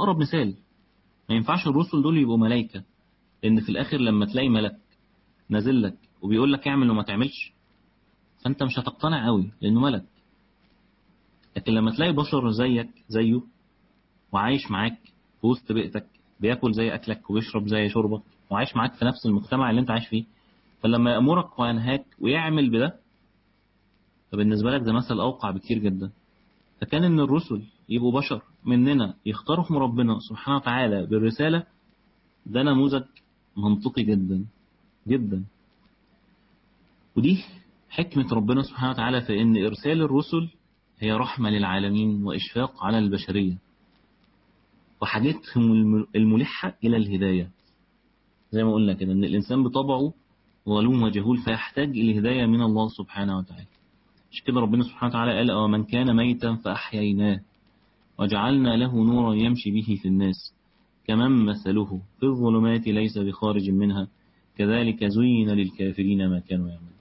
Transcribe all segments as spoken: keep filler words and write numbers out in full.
أقرب مثال. ما ينفعش الرسل دول يبقوا ملائكة، لأن في الآخر لما تلاقي ملك نازل لك وبيقول لك اعمل وما تعملش، فأنت مش هتقتنع قوي لأنه ملك. لكن لما تلاقي بشر زيك زيه وعايش معاك في وسط بيئتك، بياكل زي أكلك وبيشرب زي شربك وعايش معاك في نفس المجتمع اللي أنت عايش فيه، فلما يأمرك وينهاك ويعمل بده، فبالنسبة لك ده مثل أوقع بكتير جدا. فكان إن الرسل يبقوا بشر مننا يختارهم ربنا سبحانه وتعالى بالرسالة، ده نموذج منطقي جدا جدا. ودي حكمة ربنا سبحانه وتعالى في إن إرسال الرسل هي رحمة للعالمين وإشفاق على البشرية وحاجتهم الملحة إلى الهداية. زي ما قلنا كده إن الإنسان بطبعه ظلوم وجهول، فيحتاج إلى هداية من الله سبحانه وتعالى. مش كده ربنا سبحانه وتعالى قال: ومن كان ميتا فأحييناه وجعلنا له نورا يمشي به في الناس كمن مثله في الظلمات ليس بخارج منها كذلك زين للكافرين ما كانوا يعملون.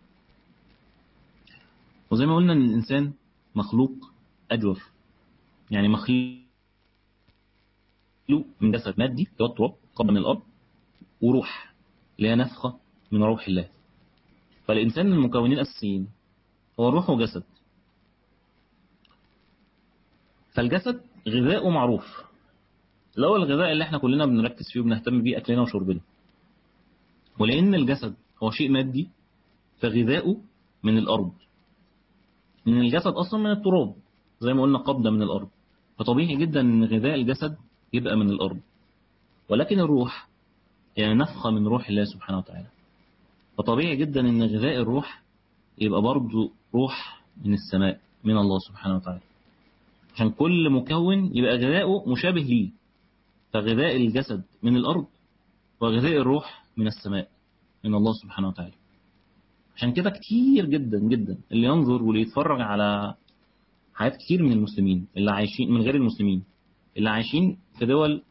وزي ما قلنا ان الانسان مخلوق اجور، يعني مخلوق من جسد مادي اللي هو التراب قبل من الارض، وروح اللي هي نفخه من روح الله. فالانسان من المكونين الاساسيين هو الروح وجسد. فالجسد غذاؤه معروف، اللي هو الغذاء اللي احنا كلنا بنركز فيه وبنهتم بيه، اكلنا وشربنا. ولان الجسد هو شيء مادي فغذاؤه من الارض، من الجسد اصلا من التراب زي ما قلنا قبضة من الارض، فطبيعي جدا ان غذاء الجسد يبقى من الارض. ولكن الروح يعني نفخة من روح الله سبحانه وتعالى، فطبيعي جدا ان غذاء الروح يبقى برضو روح من السماء من الله سبحانه وتعالى، عشان كل مكون يبقى غذاؤه مشابه ليه. فغذاء الجسد من الارض وغذاء الروح من السماء من الله سبحانه وتعالى. عشان كده كتير جدا جدا اللي ينظر واللي يتفرج على حياة كتير من المسلمين اللي عايشين من غير المسلمين اللي عايشين في دول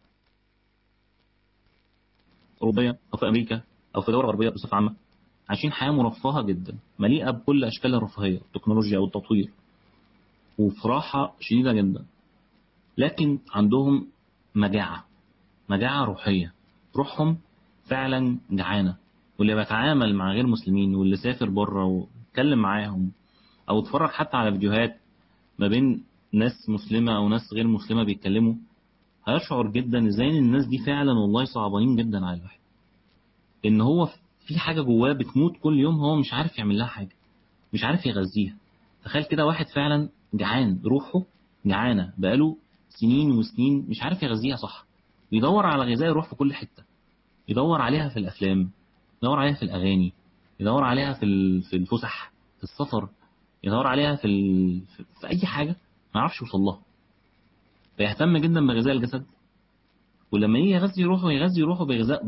أوروبية أو في أمريكا أو في دول غربية بصفة عامة، عايشين حياة مرفهة جدا مليئة بكل أشكال الرفاهية التكنولوجيا والتطوير وفي راحة شديدة جدا، لكن عندهم مجاعة مجاعة روحية. روحهم فعلا جعانة. واللي بيتعامل مع غير مسلمين واللي سافر بره واتكلم معاهم أو اتفرج حتى على فيديوهات ما بين ناس مسلمة أو ناس غير مسلمة بيتكلموا، هيشعر جدا ازاي ان الناس دي فعلا والله صعبانين جدا على الواحد. ان هو في حاجة جواه بتموت كل يوم، هو مش عارف يعمل لها حاجة، مش عارف يغذيها. تخيل كده واحد فعلا جعان، روحه جعانة بقاله سنين وسنين مش عارف يغذيها صح، يدور على غذاء الروح في كل حتة، يدور عليها في الأفلام، يدور عليها في الأغاني، يدور عليها في في الفسح، في السفر، يدور عليها في ال... في أي حاجة ما يعرفش يوصل لها. فيهتم جدا بغذاء الجسد، ولما يجي يغذي روحه يغذي روحه بغذاء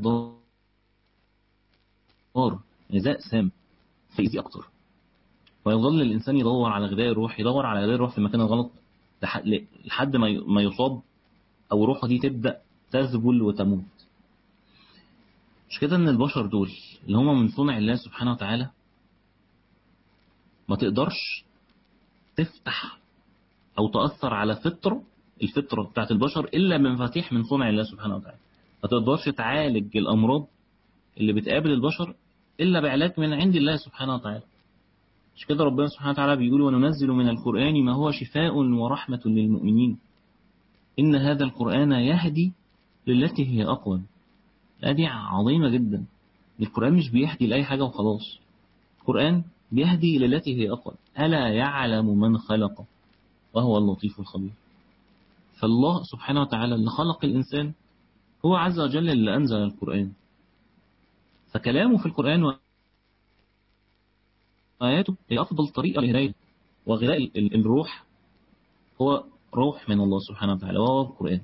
ضار، غذاء سام فيأذي أكتر. ويظل الإنسان يدور على غذاء الروح، يدور على غذاء الروح في المكان الغلط لحد ما ما يصاب أو روحه دي تبدأ تذبل وتموت. مش كده إن البشر دول اللي هم من صنع الله سبحانه وتعالى ما تقدرش تفتح أو تأثر على فطرة الفطرة بتاعت البشر إلا بمفاتيح من صنع الله سبحانه وتعالى. ما تقدرش تعالج الأمراض اللي بتقابل البشر إلا بعلاج من عند الله سبحانه وتعالى. مش كده ربنا سبحانه وتعالى بيقول: وننزل من القرآن ما هو شفاء ورحمة للمؤمنين إن هذا القرآن يهدي للتي هي أقوم. دي عظيمة جدا. القرآن مش بيهدي لأي حاجة وخلاص، القرآن بيهدي للتي هي أقوم. ألا يعلم من خلق وهو اللطيف الخبير. فالله سبحانه وتعالى اللي خلق الإنسان هو عز وجل اللي أنزل القرآن، فكلامه في القرآن وآياته هي أفضل طريقة للهداية. وغذاء الروح هو روح من الله سبحانه وتعالى وهو القرآن.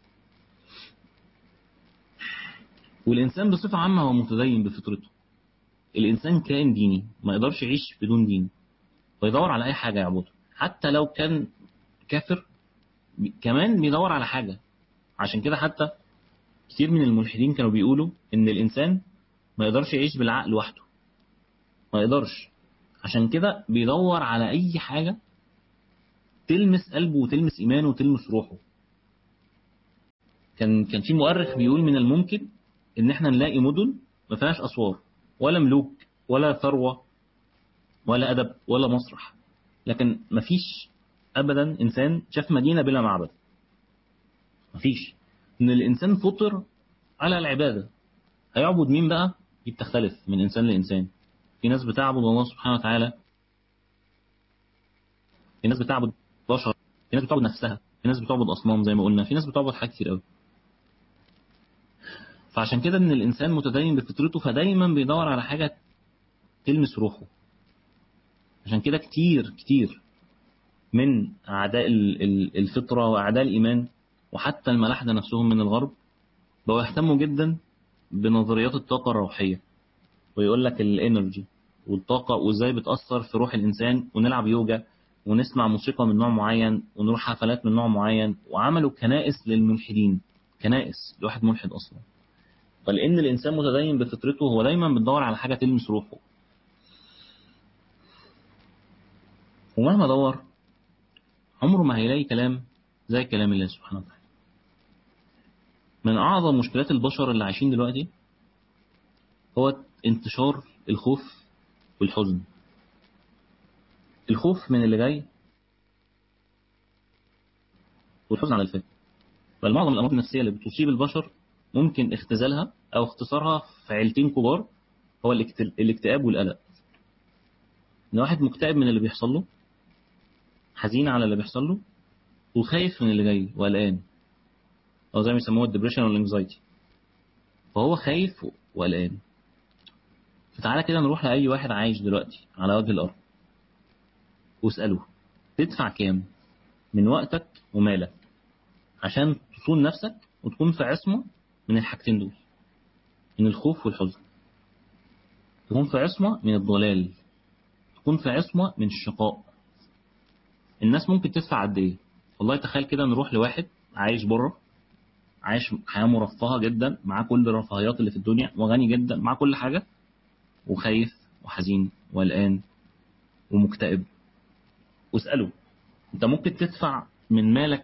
والإنسان بصفة عامة هو متدين بفطرته. الإنسان كائن ديني ما يقدرش يعيش بدون دين، ويدور على أي حاجة يعبدها حتى لو كان كافر، كمان بيدور على حاجة. عشان كده حتى كثير من الملحدين كانوا بيقولوا إن الإنسان ما يقدرش يعيش بالعقل وحده، ما يقدرش. عشان كده بيدور على أي حاجة تلمس قلبه وتلمس إيمانه وتلمس روحه. كان كان في مؤرخ بيقول من الممكن ان احنا نلاقي مدن ما فيهاش اسوار ولا ملوك ولا ثروه ولا ادب ولا مسرح، لكن ما فيش ابدا انسان شاف مدينه بلا معبد. ما فيش. ان الانسان فطر على العباده. هيعبد مين بقى؟ دي بتختلف من انسان لانسان. في ناس بتعبد الله سبحانه وتعالى، في ناس بتعبد بشر، في ناس بتعبد نفسها، في ناس بتعبد اصنام زي ما قلنا، في ناس بتعبد حاجات كتير قوي. فعشان كده ان الانسان متدين بفطرته، فدايما بيدور على حاجه تلمس روحه. عشان كده كتير كتير من اعداء الفطره واعداء الايمان وحتى الملاحده نفسهم من الغرب بقوا يهتموا جدا بنظريات الطاقه الروحيه، ويقول لك الانرجي والطاقه وازاي بتاثر في روح الانسان، ونلعب يوجا ونسمع موسيقى من نوع معين ونروح حفلات من نوع معين، وعملوا كنائس للملحدين، كنائس لواحد ملحد اصلا. فلان الانسان متدين بفطرته هو دايما بيدور على حاجه تلمس روحه، ومهما دور عمره ما هيلاقي كلام زي كلام الله سبحانه وتعالى. من اعظم مشكلات البشر اللي عايشين دلوقتي هو انتشار الخوف والحزن. الخوف من اللي جاي والحزن على الفات. بل معظم الامراض النفسيه اللي بتصيب البشر ممكن اختزالها او اختصارها في عيلتين كبار، هو الاكتئاب والقلق. ان واحد مكتئب من اللي بيحصل له، حزين على اللي بيحصل له، وخايف من اللي جاي وقلقان، او زي ما يسموها الدبريشن والانكزايتي. فهو خايف وقلقان. فتعالى كده نروح لاي واحد عايش دلوقتي على وجه الارض واساله تدفع كام من وقتك ومالك عشان تصون نفسك وتكون في عصمه من الحاجتين دول، من الخوف والحزن. تكون في عصمه من الضلال، تكون في عصمه من الشقاء. الناس ممكن تدفع قد ايه؟ والله تخيل كده نروح لواحد عايش بره، عايش حياه مرفهه جدا، معاه كل الرفاهيات اللي في الدنيا، وغني جدا، معاه كل حاجه، وخايف وحزين وقلقان ومكتئب. واساله انت ممكن تدفع من مالك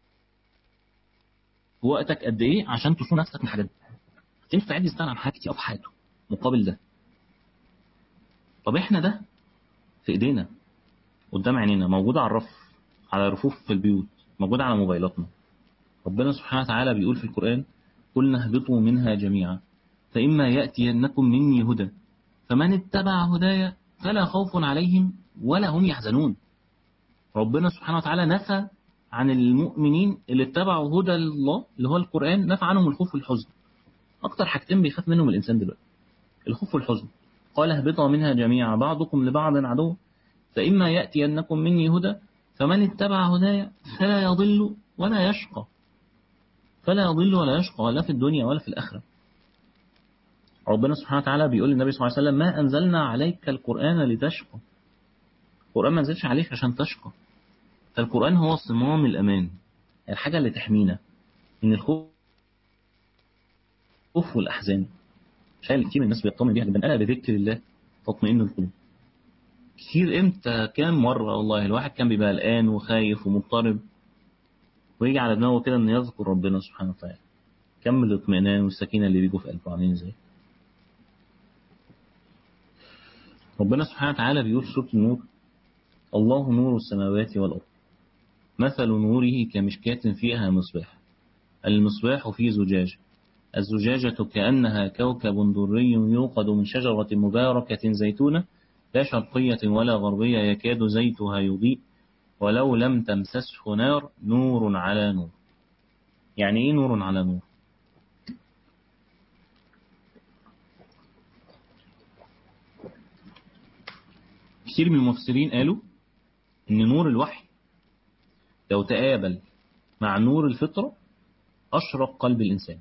ووقتك قد ايه عشان تصون نفسك من الحاجات دي؟ تنفع يستغنى عن حاجات كتير في حياته مقابل ده. طب احنا ده في ايدينا، قدام عينينا، موجود على الرف، على رفوف في البيوت، موجود على موبايلاتنا. ربنا سبحانه وتعالى بيقول في القرآن قلنا اهبطوا منها جميعا فإما يأتينكم مني هدى فمن اتبع هدايا فلا خوف عليهم ولا هم يحزنون. ربنا سبحانه وتعالى نفى عن المؤمنين اللي اتبعوا هدى الله اللي هو القرآن، نفى عنهم الخوف والحزن. أكتر حاجتين بيخاف منهم الإنسان دلوقتي الخوف والحزن. قال اهبطوا منها جميعا بعضكم لبعض عدو فإما يأتينكم مني هدى فمن اتبع هدايا فلا يضل ولا يشقى. فلا يضل ولا يشقى لا في الدنيا ولا في الآخرة. ربنا سبحانه وتعالى بيقول للنبي صلى الله عليه وسلم ما أنزلنا عليك القرآن لتشقى. القرآن ما نزلش عليك عشان تشقى. فالقرآن هو صمام الأمان، الحاجة اللي تحمينا من الخوف والأحزان. شايل كتير من الناس بيطمن بيها جدا، ألا بذكر الله تطمئن القلوب. كتير امتى كام مرة والله الواحد كان بيبقى قلقان وخايف ومضطرب ويجي على دماغه كده إن يذكر ربنا سبحانه وتعالى. كم الاطمئنان والسكينة اللي بيجوا في قلبه عاملين ازاي. ربنا سبحانه وتعالى بيقول في سورة النور الله نور السماوات والأرض مثل نوره كمشكاة فيها مصباح المصباح في زجاج الزجاجة كأنها كوكب دري يوقد من شجرة مباركة زيتونة لا شرقية ولا غربية يكاد زيتها يضيء ولو لم تمسسه نار نور على نور. يعني ايه نور على نور؟ كثير من المفسرين قالوا ان نور الوحي لو تقابل مع نور الفطرة أشرق قلب الإنسان.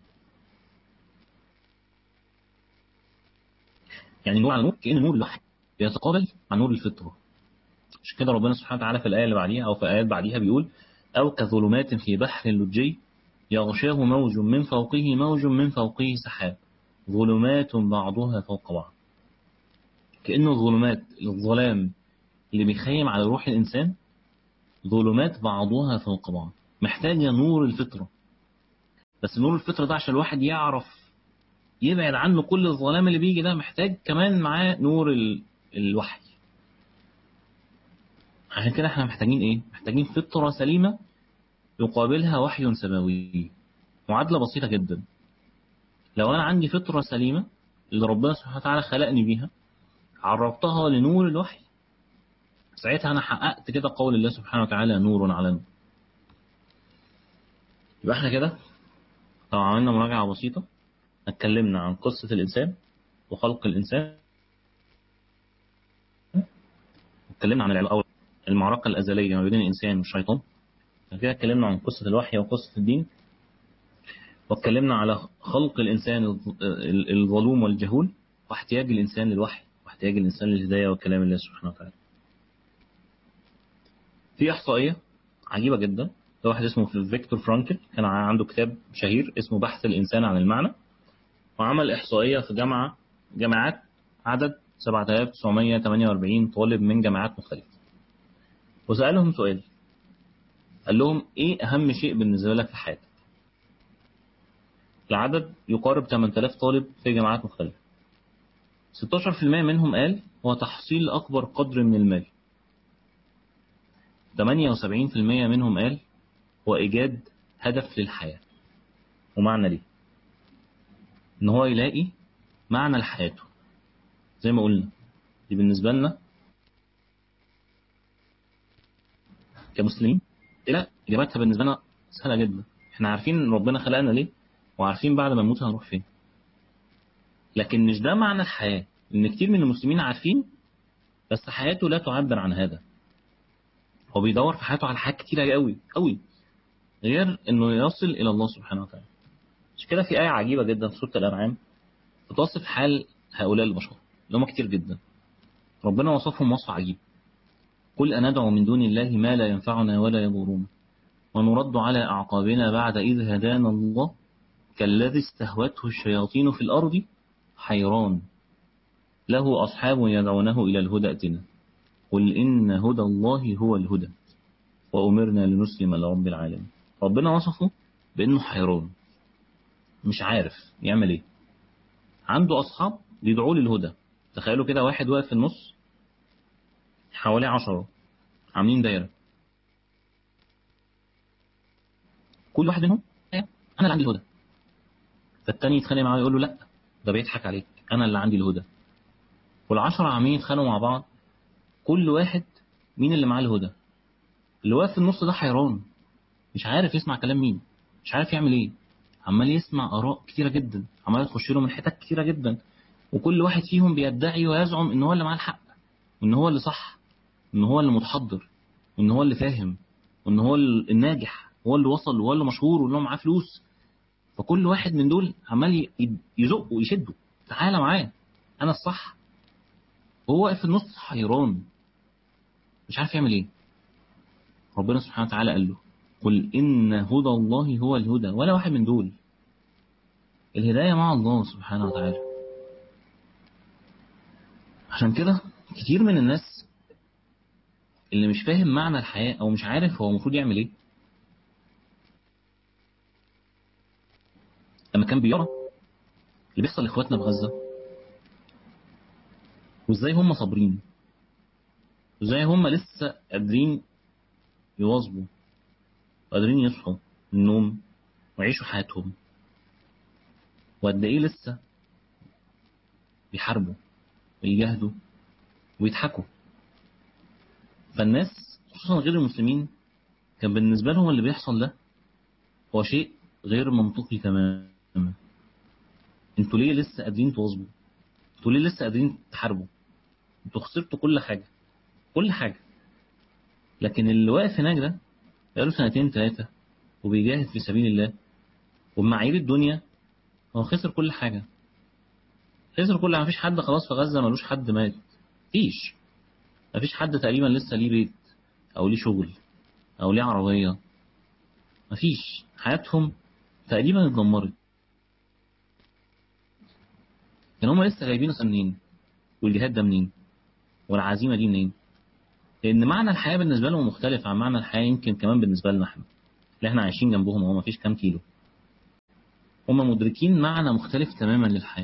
يعني نور على نور كأن نور الوحي بيتقابل مع نور الفطرة. مش كده ربنا سبحانه وتعالى في الآية اللي بعديها أو في آيات بعديها بيقول أو كظلمات في بحر لجي يغشاه موج من فوقه موج من فوقه سحاب ظلمات بعضها فوق بعض. كأنه الظلمات الظلام اللي بيخيم على روح الإنسان ظلمات بعضها فوق بعض، محتاجة نور الفطرة. بس نور الفطرة ده عشان الواحد يعرف يبعد عنه كل الظلام اللي بيجي ده، محتاج كمان معاه نور ال... الوحي. عشان كده احنا محتاجين ايه؟ محتاجين فطرة سليمة يقابلها وحي سماوي. معادلة بسيطة جدا. لو انا عندي فطرة سليمة اللي ربنا سبحانه وتعالى خلقني بيها، عرضتها لنور الوحي، ساعتها انا حققت كده قول الله سبحانه وتعالى نور على نور. يبقى احنا كده لو عملنا مراجعة بسيطة، اتكلمنا عن قصة الإنسان وخلق الإنسان، اتكلمنا عن الأول المعركة الأزلية ما بين الإنسان والشيطان، كده اتكلمنا عن قصة الوحي وقصة الدين، واتكلمنا على خلق الإنسان الظلوم والجهول، واحتياج الإنسان للوحي، واحتياج الإنسان للهداية وكلام الله سبحانه وتعالى. في إحصائية عجيبة جدا، ده واحد اسمه فيكتور فرانكل، كان عنده كتاب شهير اسمه بحث الإنسان عن المعنى، وعمل إحصائية في جامعة جامعات عدد سبعة آلاف وتسعمائة وثمانية وأربعين طالب من جامعات مختلفة، وسألهم سؤال، قال لهم إيه أهم شيء بالنسبة لك في حياتك؟ العدد يقارب ثمانية آلاف طالب في جامعات مختلفة. ستة عشر بالمئة منهم قال هو تحصيل أكبر قدر من المال. ثمانية وسبعين بالمئة منهم قال هو إيجاد هدف للحياة ومعنى ليه، إن هو يلاقي معنى لحياته. زي ما قلنا دي بالنسبة لنا كمسلمين لا، إجابتها بالنسبة لنا سهلة جدا. إحنا عارفين ربنا خلقنا ليه، وعارفين بعد ما نموت هنروح فين. لكن مش ده معنى الحياة، إن كتير من المسلمين عارفين بس حياته لا تعبر عن هذا. هو بيدور في حياته على حاجات كتيرة قوي قوي غير إنه يصل إلى الله سبحانه وتعالى. مش كده في آية عجيبة جدا في سورة الأنعام بتوصف حال هؤلاء البشر اللي هم كتير جدا. ربنا وصفهم وصف عجيب، قل أندعو من دون الله ما لا ينفعنا ولا يضرنا ونرد على أعقابنا بعد إذ هدانا الله كالذي استهوته الشياطين في الأرض حيران له أصحاب يدعونه إلى الهدى ائتنا قل إن هدى الله هو الهدى وأمرنا لنسلم لرب العالمين. ربنا وصفه بأنه حيران، مش عارف يعمل إيه. عنده أصحاب بيدعوه للهدى. تخيلوا كده واحد واقف في النص حواليه عشرة عاملين دايرة، كل واحد منهم أنا اللي عندي الهدى، فالتاني يتخانق معاه يقول له لا ده بيضحك عليك أنا اللي عندي الهدى. والعشرة عاملين يتخانقوا مع بعض، كل واحد مين اللي معاه الهدى. اللي واقف في النص ده حيران، مش عارف يسمع كلام مين، مش عارف يعمل ايه، عمال يسمع آراء كتيرة جدا، عمال تخش له من حتت كتيرة جدا، وكل واحد فيهم بيدعي ويزعم ان هو اللي معاه الحق، وان هو اللي صح، وان هو اللي متحضر، وان هو اللي فاهم، وان هو الناجح، هو اللي وصل وهو اللي مشهور وان هو معاه فلوس. فكل واحد من دول عمال يزق ويشده، تعالى معايا انا الصح. وهو واقف في النص حيران مش عارف يعمل ايه. ربنا سبحانه وتعالى قال له قل إن هدى الله هو الهدى، ولا واحد من دول. الهداية مع الله سبحانه وتعالى. عشان كده كتير من الناس اللي مش فاهم معنى الحياة أو مش عارف هو المفروض يعمل إيه، لما كان بيرى اللي بيحصل لإخواتنا في غزة وإزاي هم صابرين، وإزاي هم لسه قادرين يواظبوا وقادرين يصحوا من النوم ويعيشوا حياتهم، وقد إيه لسه بيحاربوا ويجاهدوا ويضحكوا. فالناس خصوصا غير المسلمين كان بالنسبة لهم اللي بيحصل ده هو شيء غير منطقي تماما. انتوا ليه لسه قادرين تواظبوا؟ انتوا ليه لسه قادرين تحاربوا؟ انتوا خسرتوا كل حاجة كل حاجة. لكن اللي واقف هناك ده بقاله سنتين ثلاثة وبيجاهد في سبيل الله، وبمعايير الدنيا هو خسر كل حاجة. خسر كل حاجة. مفيش حد خلاص في غزة ملوش حد مات، مفيش مفيش حد تقريبا لسه ليه بيت أو ليه شغل أو ليه عربية. مفيش، حياتهم تقريبا اتدمرت. كان هم لسه جايبين منين؟ والجهاد ده منين؟ والعزيمة دي منين؟ لأن معنى الحياة بالنسبة لهم مختلف عن معنى الحياة يمكن كمان بالنسبة لنا احنا اللي احنا عايشين جنبهم، هو مفيش كام كيلو. هم مدركين معنى مختلف تماما للحياة.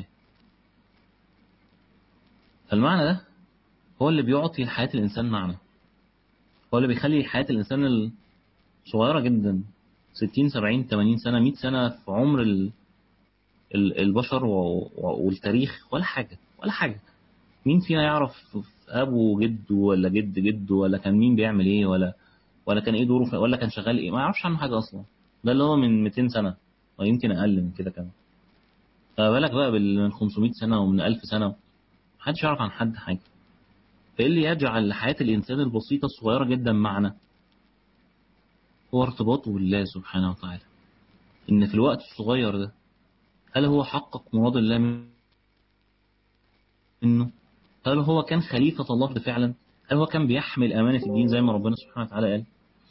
فالمعنى ده هو اللي بيعطي لحياة الإنسان معنى، هو اللي بيخلي حياة الإنسان الصغيرة جدا ستين سبعين ثمانين سنة مئة سنة في عمر ال- ال- البشر و- و- والتاريخ ولا حاجة ولا حاجة. مين فينا يعرف أبو جده ولا جد جده ولا كان مين بيعمل إيه ولا ولا كان إيه دوره في- ولا كان شغال إيه؟ ما يعرفش عنه حاجة أصلا. ده اللي هو من مئتين سنة ويمكن أقل من كده كمان. فما بالك بقى بال- من خمسمئة سنة ومن ألف سنة محدش يعرف عن حد حاجة. فإيه اللي يجعل لحياة الإنسان البسيطة الصغيرة جدا معنى؟ هو ارتباطه بالله سبحانه وتعالى. إن في الوقت الصغير ده هل هو حقق مراد الله منه؟ هل هو كان خليفة الله فعلا؟ هل هو كان بيحمل أمانة الدين زي ما ربنا سبحانه وتعالى قال؟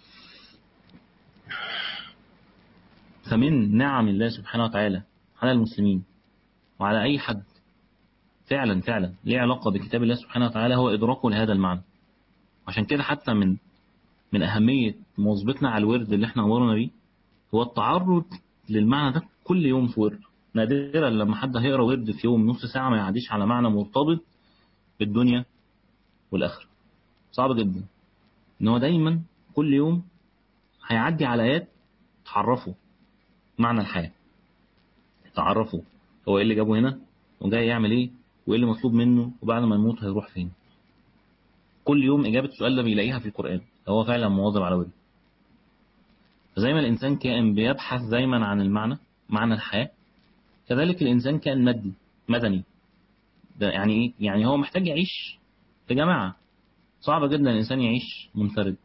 فمن نعم الله سبحانه وتعالى على المسلمين وعلى أي حد فعلا فعلا ليه علاقة بكتاب الله سبحانه وتعالى هو إدراكه لهذا المعنى. عشان كده حتى من من أهمية مواظبتنا على الورد اللي احنا أمرنا بيه هو التعرض للمعنى ده كل يوم في ورد. نادرا لما حد هيقرا ورد في يوم نص ساعة ما يعديش على معنى مرتبط بالدنيا والآخرة. صعب جدا ان هو دايما كل يوم هيعدي على آيات تعرفه معنى الحياة، تعرفه هو ايه اللي جابه هنا وجاي يعمل ايه وايه اللي مطلوب منه وبعد ما يموت هيروح فين. كل يوم إجابة السؤال ده بيلاقيها في القرآن. هو فعلا مواظب على ورد. فزي ما الإنسان كائن بيبحث دايما عن المعنى، معنى الحياة، كذلك الإنسان كائن مادي مدني. ده يعني ايه؟ يعني هو محتاج يعيش في جماعة. صعب جدا الإنسان يعيش منفرد.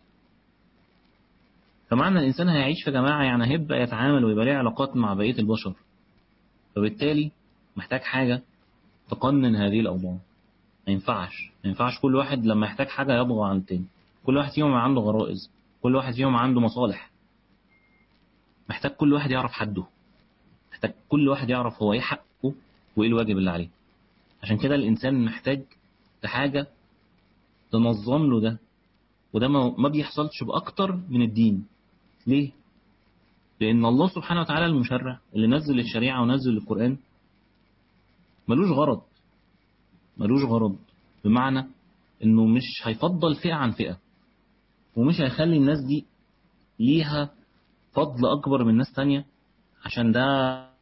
فمعنى الإنسان هيعيش في جماعة يعني هيبقى يتعامل ويبقى ليه علاقات مع بقية البشر. فبالتالي محتاج حاجة تقنن هذه الأوضاع. ما ينفعش ما ينفعش كل واحد لما يحتاج حاجة يبغى عن التاني. كل واحد فيهم عنده غرائز، كل واحد فيهم عنده مصالح. محتاج كل واحد يعرف حده، محتاج كل واحد يعرف هو ايه حقه وايه الواجب اللي عليه. عشان كده الإنسان محتاج لحاجة تنظم له ده. وده ما ما بيحصلش بأكتر من الدين. ليه؟ لأن الله سبحانه وتعالى المشرع اللي نزل الشريعة ونزل القرآن ملوش غرض. ملوش غرض بمعنى إنه مش هيفضل فئة عن فئة، ومش هيخلي الناس دي ليها فضل أكبر من ناس تانية عشان ده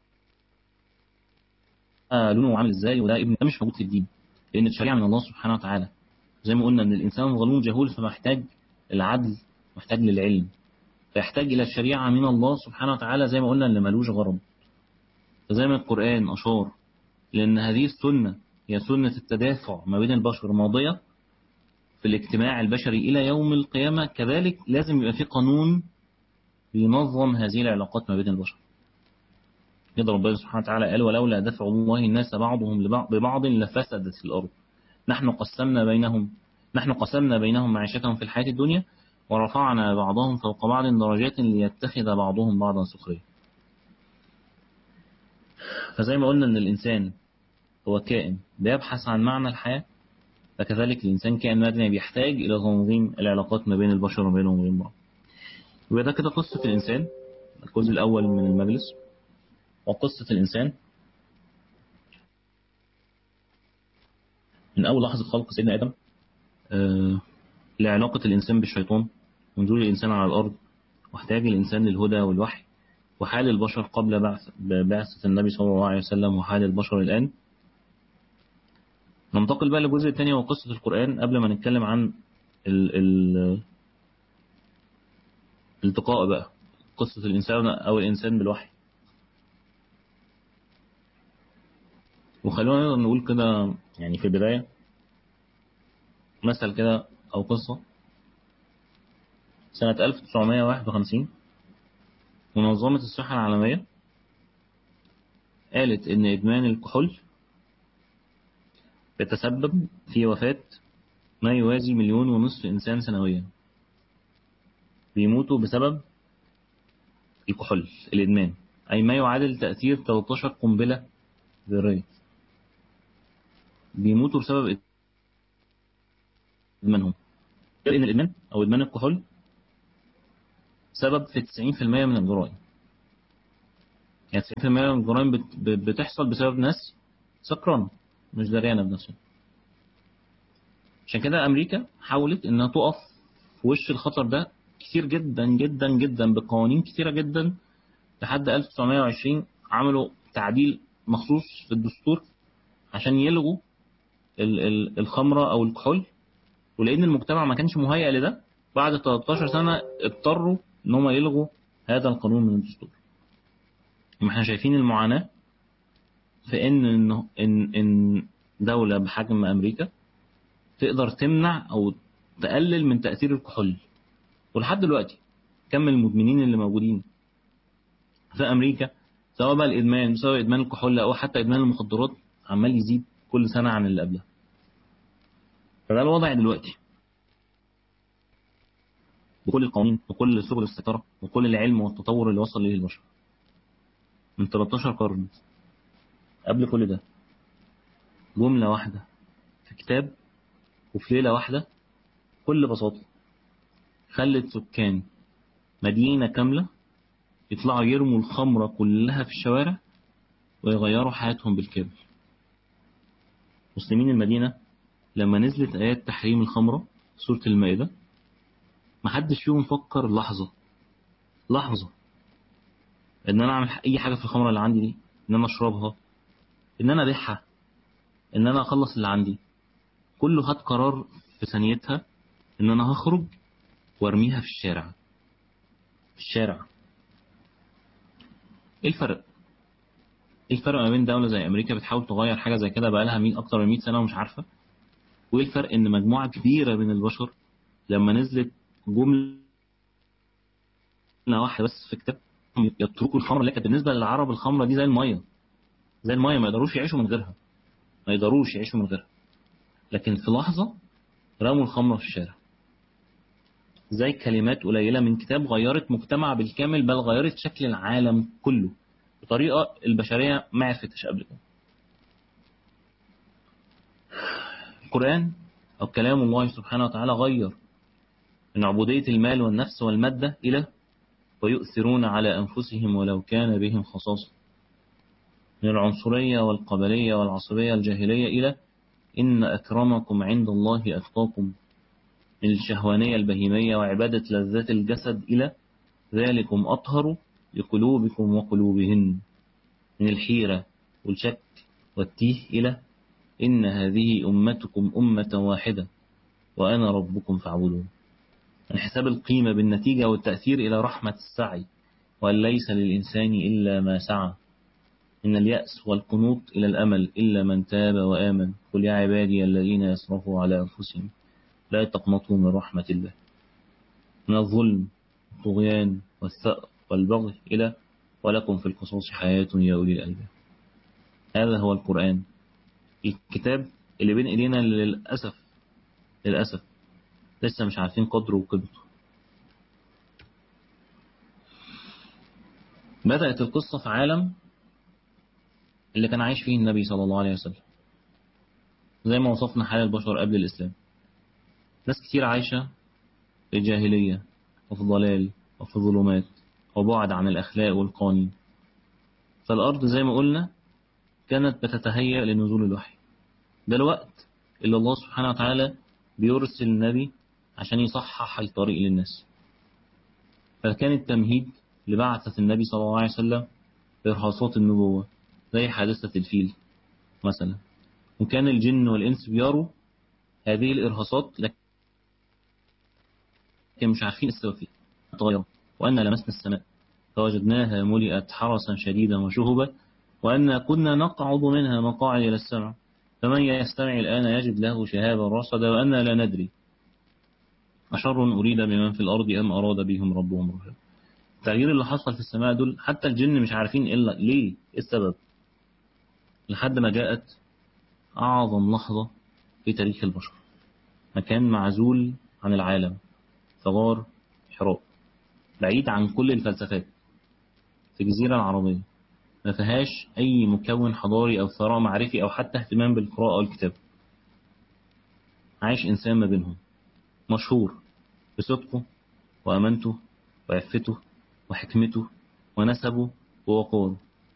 لونه عامل إزاي وده ابن. ده مش موجود في الدين. لأن الشريعة من الله سبحانه وتعالى. زي ما قلنا إن الإنسان ظلوم جهول فمحتاج العدل، محتاج للعلم، فيحتاج إلى الشريعة من الله سبحانه وتعالى زي ما قلنا اللي ملوش غرض. فزي ما القرآن أشار لأن هذه السنة هي سنة التدافع ما بين البشر ماضية في الاجتماع البشري إلى يوم القيامة، كذلك لازم يبقى في قانون بينظم هذه العلاقات ما بين البشر. كده ربنا سبحانه وتعالى قال ولولا دفع الله الناس بعضهم لبعض ببعض لفسدت الأرض نحن قسمنا بينهم نحن قسمنا بينهم معيشتهم في الحياة الدنيا ورفعنا بعضهم فوق بعض درجات ليتخذ بعضهم بعضا سخريا. فزي ما قلنا ان الإنسان هو كائن بيبحث عن معنى الحياة، فكذلك الإنسان كائن مدني بيحتاج إلى تنظيم العلاقات ما بين البشر وما بينهم وبين بعض. وده كده قصة الإنسان الجزء الأول من المجلس. وقصة الإنسان من أول لحظة خلق سيدنا آدم آه لعلاقة الإنسان بالشيطان ونزول الإنسان على الأرض واحتاج الإنسان للهدى والوحي وحال البشر قبل بعث بعثة النبي صلى الله عليه وسلم وحال البشر الآن. ننتقل بقى للجزء الثاني وقصة القرآن قبل ما نتكلم عن ال ال الالتقاء بقى قصة الإنسان أو الإنسان بالوحي. وخلونا نقول كده يعني في البداية مثل كده أو قصة. سنة ألف وتسعمائة وواحد وخمسين منظمة الصحة العالمية قالت إن إدمان الكحول يتسبب في وفاة ما يوازي مليون ونصف إنسان سنويا بيموتوا بسبب الكحول الإدمان، أي ما يعادل تأثير ثلاثة عشر قنبلة ذرية بيموتوا بسبب إدمانهم. لأن الإدمان أو إدمان الكحول سبب في تسعين بالمئة من الجرائم. يعني تسعين في المية من الجرائم بت- بتحصل بسبب ناس سكرانة مش دريانة بنفسها. عشان كده أمريكا حاولت إنها تقف في وش الخطر ده كتير جدا جدا جدا بقوانين كتيرة جدا. لحد ألف وتسعمية وعشرين عملوا تعديل مخصوص في الدستور عشان يلغوا ال- ال- الخمرة أو الكحول. ولأن المجتمع ما كانش مهيأ لده، بعد تلتاشر سنة اضطروا إن هم يلغوا هذا القانون من الدستور. ما احنا شايفين المعاناة في إن إن إن إن دولة بحجم أمريكا تقدر تمنع أو تقلل من تأثير الكحول. ولحد دلوقتي كم المدمنين اللي موجودين في أمريكا، سواء بقى الإدمان بسبب إدمان الكحول أو حتى إدمان المخدرات، عمال يزيد كل سنة عن اللي قبلها. فده الوضع دلوقتي بكل القوانين وكل سبل السيطرة وكل العلم والتطور اللي وصل ليه البشر من تلتاشر قرن. قبل كل ده جملة واحدة في كتاب وفي ليلة واحدة بكل بساطة خلت سكان مدينة كاملة يطلعوا يرموا الخمرة كلها في الشوارع ويغيروا حياتهم بالكامل. مسلمين المدينة لما نزلت آيات تحريم الخمرة سورة المائدة، محدش فيهم فكر لحظة لحظة إن أنا أعمل أي حاجة في الخمرة اللي عندي دي، إن أنا أشربها، إن أنا أبيعها، إن أنا أخلص اللي عندي. كله خد قرار في ثانيتها إن أنا هخرج وأرميها في الشارع. في الشارع. إيه الفرق؟ إيه الفرق ما بين دولة زي أمريكا بتحاول تغير حاجة زي كده بقالها مين أكتر من مية سنة ومش عارفة، وإيه الفرق إن مجموعة كبيرة من البشر لما نزلت جملة واحدة بس في كتاب يتركوا الخمر اللي كانت بالنسبة للعرب الخمرة دي زي المية، زي المية ما يقدروش يعيشوا من غيرها، ما يقدروش يعيشوا من غيرها، لكن في لحظة رموا الخمرة في الشارع. زي كلمات قليلة من كتاب غيرت مجتمع بالكامل، بل غيرت شكل العالم كله بطريقة البشرية ما عرفتش قبل كده. القرآن أو كلام الله سبحانه وتعالى غير من عبودية المال والنفس والمادة إلى ويؤثرون على أنفسهم ولو كان بهم خصاصة، من العنصرية والقبلية والعصبية الجاهلية إلى إن أكرمكم عند الله أتقاكم، من الشهوانية البهيمية وعبادة لذات الجسد إلى ذلكم أطهر لقلوبكم وقلوبهن، من الحيرة والشك والتيه إلى إن هذه أمتكم أمة واحدة وأنا ربكم فاعبدون، من حساب القيمة بالنتيجة والتأثير إلى رحمة السعي وأن ليس للإنسان إلا ما سعى، من اليأس والقنوط إلى الأمل إلا من تاب وآمن. قل يا عبادي الذين يسرفوا على أنفسهم لا تقنطوا من رحمة الله، من الظلم والطغيان والثأر والبغي إلى ولكم في القصاص حياة يا أولي الألباب. هذا هو القرآن، الكتاب اللي بين إيدينا للأسف للأسف لسه مش عارفين قدره وقيمته. بدأت القصة في عالم اللي كان عايش فيه النبي صلى الله عليه وسلم، زي ما وصفنا حال البشر قبل الإسلام. ناس كتير عايشة في جاهلية وفي ضلال وفي ظلمات وبعد عن الأخلاق والقوانين. فالأرض زي ما قلنا كانت بتتهيأ لنزول الوحي. ده الوقت اللي الله سبحانه وتعالى بيرسل النبي عشان يصحح الطريق للناس. فكان التمهيد لبعثة النبي صلى الله عليه وسلم إرهاصات النبوة زي حادثة الفيل مثلا، وكان الجن والإنس بيروا هذه الإرهاصات لكن مش عارفين السبب فيها. تغير وأن لمسنا السماء فوجدناها ملئت حرسا شديدا وشهبا وأن كنا نقعد منها مقاعد إلى السمع فمن يستمع الآن يجد له شهابا رصدا وأن لا ندري أشر أريد بمن في الأرض أم أراد بهم ربهم رشدا. التغيير اللي حصل في السماء دول حتى الجن مش عارفين إلا ليه، إيه السبب، لحد ما جاءت أعظم لحظة في تاريخ البشر. مكان معزول عن العالم في غار حراء، بعيد عن كل الفلسفات، في جزيرة العربية ما فيهاش أي مكون حضاري أو ثراء معرفي أو حتى اهتمام بالقراءة والكتاب. عايش إنسان ما بينهم مشهور بصدقه وأمانته وعفته وحكمته ونسبه ووقاره،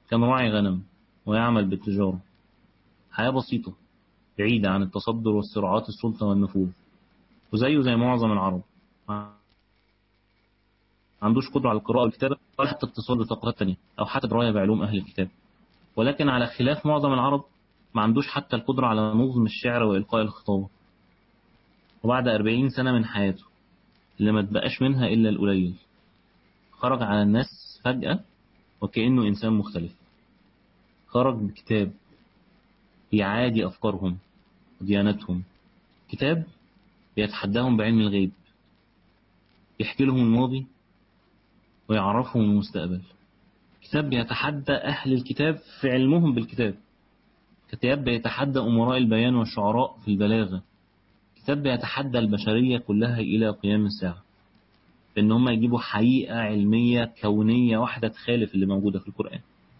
كان راعي غنم ويعمل بالتجارة، حياة بسيطة بعيدة عن التصدر والصراعات السلطة والنفوذ، وزيه زي معظم العرب ما عندوش قدرة على القراءة والكتابة ولا حتى اتصال بثقافات تانية أو حتى دراية بعلوم أهل الكتاب. ولكن على خلاف معظم العرب ما عندوش حتى القدرة على نظم الشعر وإلقاء الخطابة. وبعد أربعين سنة من حياته اللي ما تبقاش منها إلا القليل، خرج على الناس فجأة وكأنه إنسان مختلف. خرج بكتاب يعادي أفكارهم وديانتهم، كتاب بيتحداهم بعلم الغيب، يحكي لهم الماضي ويعرفهم المستقبل، كتاب بيتحدى أهل الكتاب في علمهم بالكتاب، كتاب بيتحدى أمراء البيان والشعراء في البلاغة، كتاب بيتحدى البشرية كلها إلى قيام الساعة بأن هم يجيبوا حقيقة علمية كونية واحدة تخالف اللي موجودة في القرآن.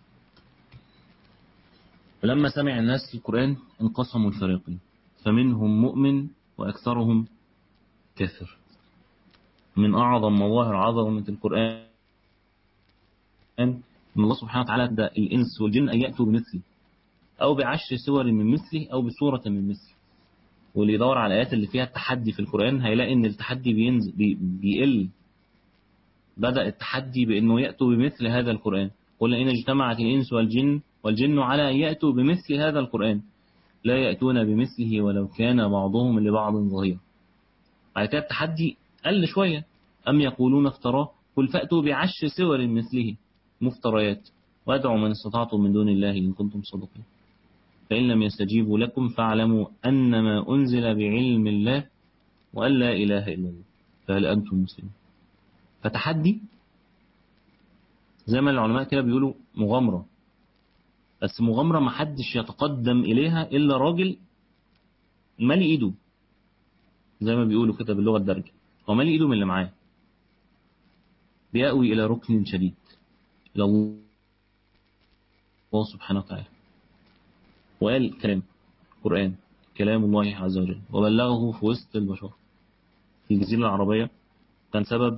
ولما سمع الناس القرآن انقسموا الفريقين، فمنهم مؤمن وأكثرهم كافر. من أعظم مظاهر عظمة القرآن أن الله سبحانه وتعالى ادى الإنس والجن أن يأتوا بمثله أو بعشر سور من مثله أو بسورة من مثله. واللي يدور على الآيات اللي فيها التحدي في القرآن هيلاقي إن التحدي بينزل بي بيقل. بدأ التحدي بأنه يأتوا بمثل هذا القرآن، قل إن اجتمعت الإنس والجن والجن على أن يأتوا بمثل هذا القرآن لا يأتون بمثله ولو كان بعضهم لبعض ظهيرا. بعد كده التحدي قل شوية، أم يقولون افتراه قل فأتوا بعشر سور مثله مفتريات وادعوا من استطعتم من دون الله إن كنتم صادقين فإن لم يستجيبوا لكم فاعلموا أنما أنزل بعلم الله وأن لا إله إلا الله فهل أنتم مسلمون. فتحدي زي ما العلماء كده بيقولوا مغامرة، بس مغامرة ما حدش يتقدم إليها إلا راجل مالي إيده، زي ما بيقولوا كده باللغة الدارجة، هو مالي إيده من اللي معاه، بيأوي إلى ركن شديد إلى الله سبحانه وتعالى. وقال كلام القرآن كلام الله عز وجل وبلغه في وسط البشر في الجزيرة العربية، كان سبب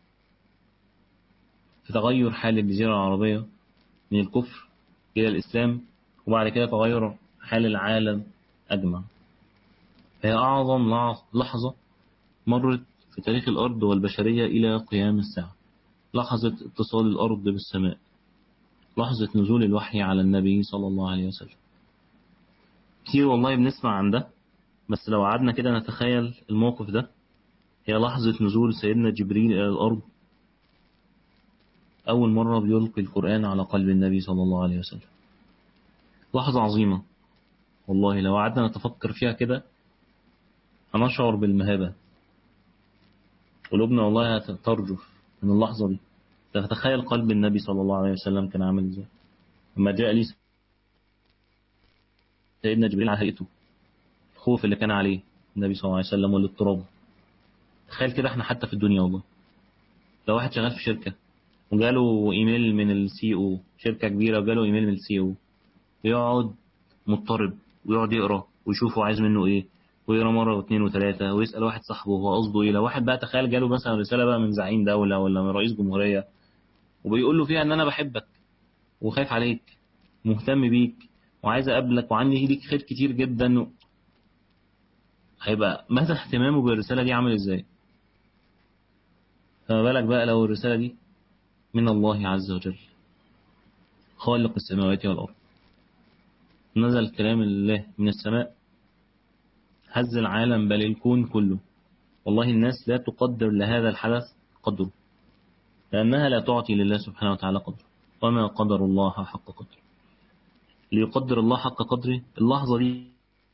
في تغير حال الجزيرة العربية من الكفر إلى الإسلام، وبعد كده تغير حال العالم أجمع. هي أعظم لحظة مرت في تاريخ الأرض والبشرية إلى قيام الساعة، لحظة اتصال الأرض بالسماء، لحظة نزول الوحي على النبي صلى الله عليه وسلم. كتير والله بنسمع عن ده، بس لو قعدنا كده نتخيل الموقف ده، هي لحظة نزول سيدنا جبريل إلى الأرض أول مرة بيلقي القرآن على قلب النبي صلى الله عليه وسلم. لحظة عظيمة والله، لو قعدنا نتفكر فيها كده هنشعر بالمهابة، قلوبنا والله هترجف من اللحظة دي. تتخيل قلب النبي صلى الله عليه وسلم كان عامل ازاي لما جاء لي سيدنا جبريل على هيئته، الخوف اللي كان عليه النبي صلى الله عليه وسلم والاضطراب. تخيل كده احنا حتى في الدنيا والله، لو واحد شغال في شركة وجاله ايميل من السي او، شركة كبيرة وجاله ايميل من السي او، يقعد مضطرب ويقعد يقرا ويشوف هو عايز منه ايه، ويقرا مرة واثنين وثلاثة ويسأل واحد صاحبه هو قصده ايه. لو واحد بقى تخيل جاله مثلا رسالة بقى من زعيم دولة ولا من رئيس جمهورية وبيقول له فيها ان انا بحبك وخايف عليك مهتم بيك وعايز اقابلك وعندي ليك خير كتير جدا، هيبقى مدى اهتمامه بالرسالة دي عامل ازاي؟ فما بالك بقى لو الرسالة دي من الله عز وجل خالق السماوات والأرض، نزل كلام الله من السماء هز العالم بل الكون كله. والله الناس لا تقدر لهذا الحدث قدره، لأنها لا تعطي لله سبحانه وتعالى قدره، وما قدر الله حق قدره. ليقدر الله حق قدره اللحظة دي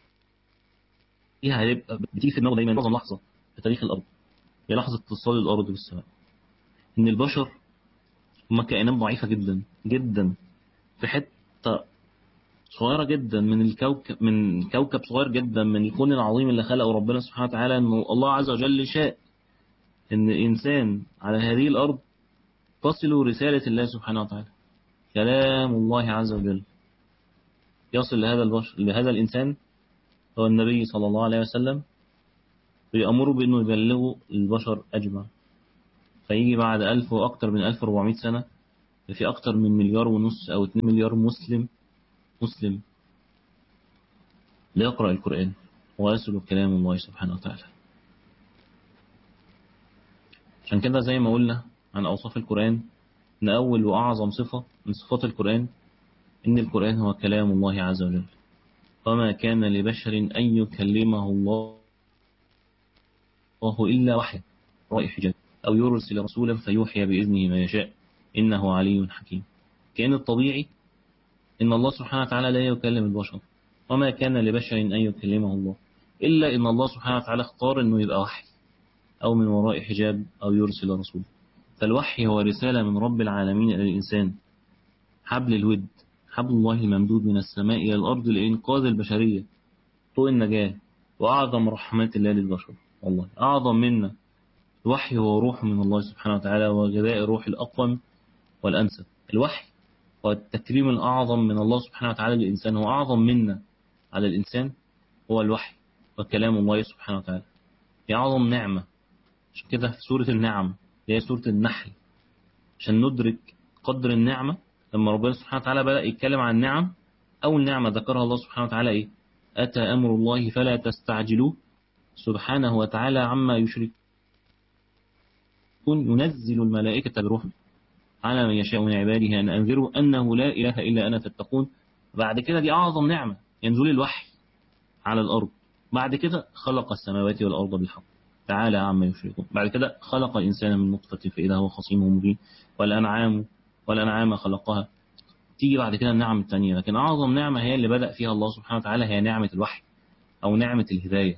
هيبقى بتيجي في دماغه دايما معظم لحظة في تاريخ الأرض هي لحظة اتصال الأرض بالسماء. إن البشر هم كائنات ضعيفة جدا جدا في حتة صغيرة جدا من الكوكب، من كوكب صغير جدا من الكون العظيم اللي خلقه ربنا سبحانه وتعالى. إنه الله عز وجل شاء إن الإنسان على هذه الأرض تصل رسالة الله سبحانه وتعالى، كلام الله عز وجل يصل لهذا البشر لهذا الإنسان هو النبي صلى الله عليه وسلم، بيأمره بأنه يبلغه البشر أجمع. فيجي بعد ألف وأكثر من ألف وأربعمائة سنة في أكتر من مليار ونص أو اتنين مليار مسلم مسلم لا يقرأ القرآن ويسلك كلام الله سبحانه وتعالى. عشان كده زي ما قلنا عن أوصاف القرآن إن أول وأعظم صفة من صفات القرآن إن القرآن هو كلام الله عز وجل، وما كان لبشر أن يكلمه الله إلا وحي رأي حجاب أو يرسل رسولا فيوحي بإذنه ما يشاء إنه علي حكيم. كان الطبيعي إن الله سبحانه وتعالى لا يكلم البشر، وما كان لبشر أن يكلمه الله إلا إن الله سبحانه وتعالى اختار إنه يبقى وحي أو من وراء حجاب أو يرسل رسول. فالوحي هو رسالة من رب العالمين إلى الإنسان، حبل الود، حبل الله الممدود من السماء إلى الأرض لإنقاذ البشرية، طوق النجاة وأعظم رحمات الله للبشر. والله أعظم منا الوحي هو روح من الله سبحانه وتعالى وغذاء الروح الأقوم والأنسب. الوحي هو التكريم الأعظم من الله سبحانه وتعالى للإنسان، هو أعظم منا على الإنسان هو الوحي وكلام الله سبحانه وتعالى، هي أعظم نعمة. عشان كده في سورة النعم اللي هي سورة النحل، عشان ندرك قدر النعمة، لما ربنا سبحانه وتعالى بدأ يتكلم عن النعم أول نعمة ذكرها الله سبحانه وتعالى إيه؟ أتى أمر الله فلا تستعجلوه سبحانه وتعالى عما يشركون ينزل الملائكة بروح على من يشاء من عباده أن أنذروا أنه لا إله إلا أنا فاتقون. بعد كده دي أعظم نعمة ينزل الوحي على الأرض. بعد كده خلق السماوات والأرض بالحق تعالى عما يشركون. بعد كده خلق الإنسان من نطفة فإذا هو خصيم مبين والأنعام والأنعام خلقها. تيجي بعد كده النعم الثانية، لكن أعظم نعمة هي اللي بدأ فيها الله سبحانه وتعالى هي نعمة الوحي أو نعمة الهداية.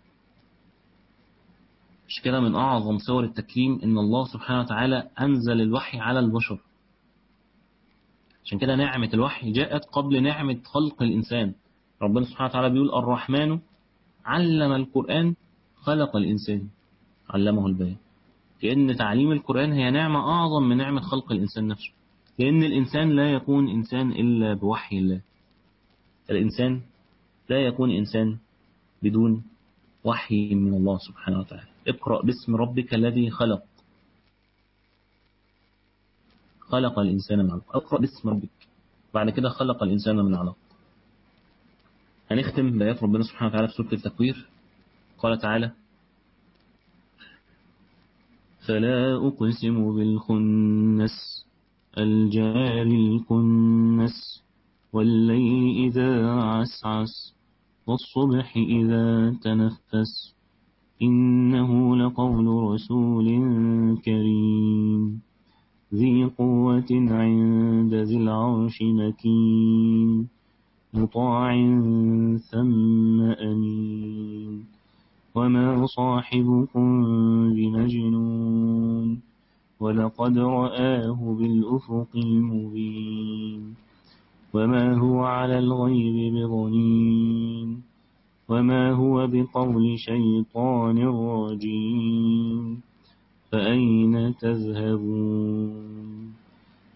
مش كده من أعظم صور التكريم إن الله سبحانه وتعالى أنزل الوحي على البشر. عشان كده نعمة الوحي جاءت قبل نعمة خلق الإنسان. ربنا سبحانه وتعالى بيقول الرحمن علم القرآن خلق الإنسان علمه البيان، لأن تعليم القرآن هي نعمة أعظم من نعمة خلق الإنسان نفسه، لأن الإنسان لا يكون إنسان إلا بوحي الله. الإنسان لا يكون إنسان بدون وحي من الله سبحانه وتعالى. اقرأ باسم ربك الذي خلق خلق الإنسان من علق. اقرأ باسم ربك، بعد كده خلق الإنسان من علق. هنختم بآيات ربنا سبحانه وتعالى في سورة التكوير. قال تعالى فلا أقسم بالخنس الجار الكنس والليل إذا عسعس والصبح إذا تنفس إنه لقول رسول كريم ذي قوة عند ذي العرش مكين مطاع ثم أمين وما صاحبكم بمجنون ولقد رآه بالأفق المبين وما هو على الغيب بضنين وما هو بقول شيطان رجيم فأين تذهبون.